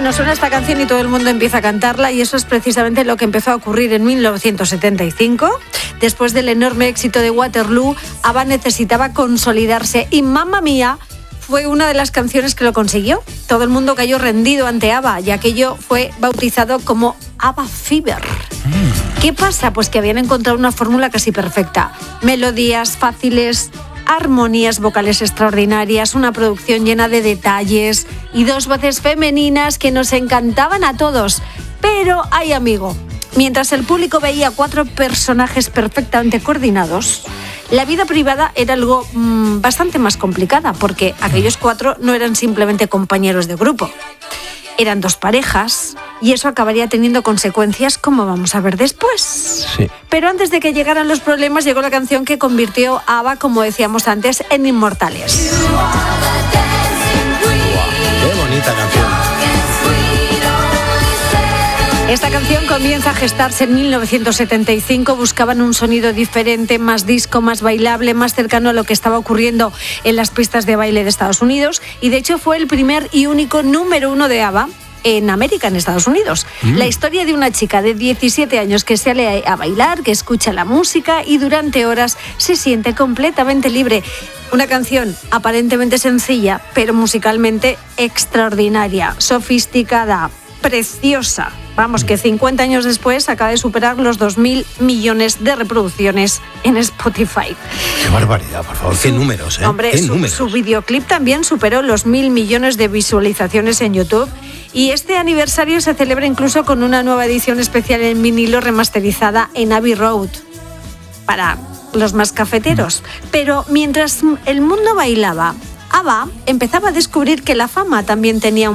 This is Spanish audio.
Bueno, suena esta canción y todo el mundo empieza a cantarla, y eso es precisamente lo que empezó a ocurrir en 1975. Después del enorme éxito de Waterloo, ABBA necesitaba consolidarse y Mamma Mía fue una de las canciones que lo consiguió. Todo el mundo cayó rendido ante ABBA y aquello fue bautizado como ABBA Fever. ¿Qué pasa? Pues que habían encontrado una fórmula casi perfecta. Melodías fáciles, armonías vocales extraordinarias, una producción llena de detalles y dos voces femeninas que nos encantaban a todos. Pero, ay amigo, mientras el público veía 4 personajes perfectamente coordinados, la vida privada era algo bastante más complicada, porque aquellos 4 no eran simplemente compañeros de grupo. Eran 2 parejas y eso acabaría teniendo consecuencias, como vamos a ver después. Sí. Pero antes de que llegaran los problemas, llegó la canción que convirtió a ABBA, como decíamos antes, en inmortales. ¡Qué bonita canción! Esta canción comienza a gestarse en 1975. Buscaban un sonido diferente, más disco, más bailable, más cercano a lo que estaba ocurriendo en las pistas de baile de Estados Unidos. Y de hecho fue el primer y único número 1 de ABBA en América, en Estados Unidos. La historia de una chica de 17 años que sale a bailar, que escucha la música y durante horas se siente completamente libre. Una canción aparentemente sencilla, pero musicalmente extraordinaria, sofisticada, preciosa. Vamos, que 50 años después acaba de superar los 2.000 millones de reproducciones en Spotify. ¡Qué barbaridad, por favor! ¡Qué números, eh! Hombre, ¡Qué números! Su videoclip también superó los 1.000 millones de visualizaciones en YouTube. Y este aniversario se celebra incluso con una nueva edición especial en vinilo remasterizada en Abbey Road para los más cafeteros. Pero mientras el mundo bailaba, ABBA empezaba a descubrir que la fama también tenía un